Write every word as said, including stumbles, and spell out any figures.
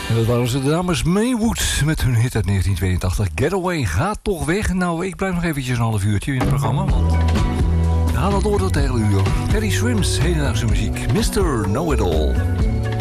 En dat waren ze de dames Maywood met hun hit uit negentien tweeëntachtig. Getaway gaat toch weg. Nou, ik blijf nog eventjes een half uurtje in het programma, want we gaan al door tot tegen de uur. Teddy Swims, hedendaagse muziek. mister Know-It-All.